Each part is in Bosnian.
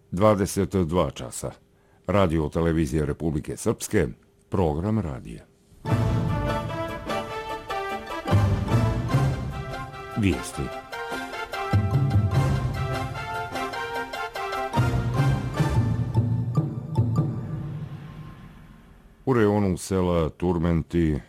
22 časa. Radio televizije Republike Srpske, program radija. Vijesti. U rejonu sela Turmenti,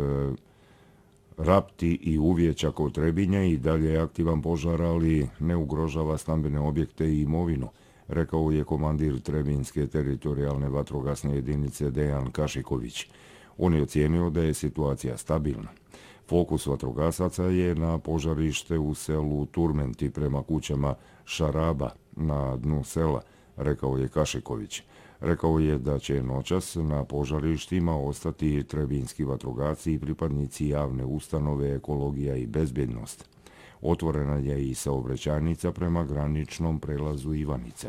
Rapti i Uvjeća kod Trebinja i dalje je aktivan požar, ali ne ugrožava stambene objekte i imovinu, rekao je komandir Trebinjske teritorijalne vatrogasne jedinice Dejan Kašiković. On je ocijenio da je situacija stabilna. Fokus vatrogasaca je na požarište u selu Turmenti prema kućama Šaraba na dnu sela, rekao je Kašiković. Rekao je da će noćas na požarištima ostati trebinjski vatrogasci i pripadnici javne ustanove Ekologija i bezbjednost. Otvorena je i saobraćajnica prema graničnom prelazu Ivanica.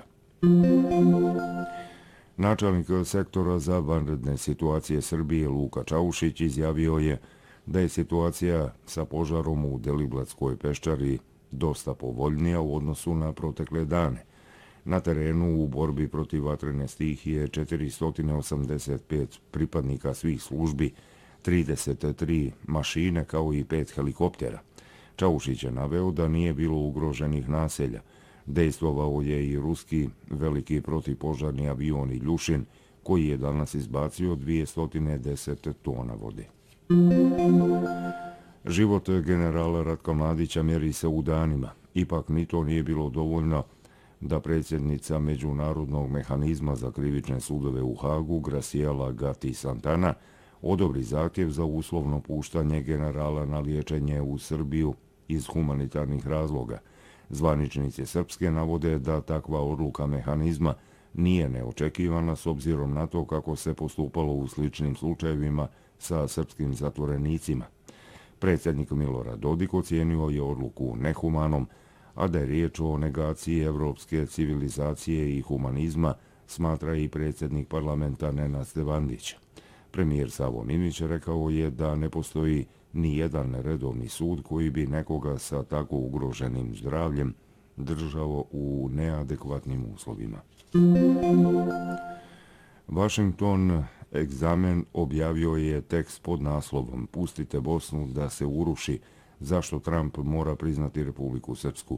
Načelnik sektora za vanredne situacije Srbije Luka Čaušić izjavio je da je situacija sa požarom u Deliblatskoj peščari dosta povoljnija u odnosu na protekle dane. Na terenu u borbi protiv vatrene stihije 485 pripadnika svih službi, 33 mašine kao i 5 helikoptera. Čaušić je naveo da nije bilo ugroženih naselja. Dejstvovao je i ruski veliki protivpožarni avion Iljušin, koji je danas izbacio 210 tona vode. Život generala Ratka Mladića mjeri se u danima. Ipak ni to nije bilo dovoljno da predsjednica Međunarodnog mehanizma za krivične sudove u Hagu, Graciela Gatti Santana, odobri zahtjev za uslovno puštanje generala na liječenje u Srbiju iz humanitarnih razloga. Zvaničnici Srpske navode da takva odluka mehanizma nije neočekivana s obzirom na to kako se postupalo u sličnim slučajevima sa srpskim zatvorenicima. Predsjednik Milorad Dodik ocijenio je odluku nehumanom, a da je riječ o negaciji evropske civilizacije i humanizma, smatra i predsjednik parlamenta Nenad Stevandić. Premijer Savo Minić rekao je da ne postoji ni jedan redovni sud koji bi nekoga sa tako ugroženim zdravljem držao u neadekvatnim uslovima. Washington Examen objavio je tekst pod naslovom "Pustite Bosnu da se uruši, zašto Trump mora priznati Republiku Srpsku".